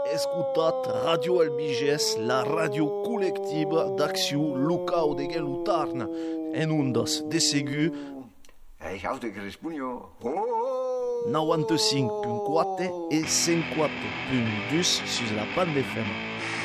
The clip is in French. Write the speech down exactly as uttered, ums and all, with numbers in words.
escutat Radio Albiges, la radio collectiva d'acció local de Gelutarna, en ondas de segur Hai auto que responyo. Oh! novanta e cinc punt quatre e cent quatre punt dos sur la bande F M.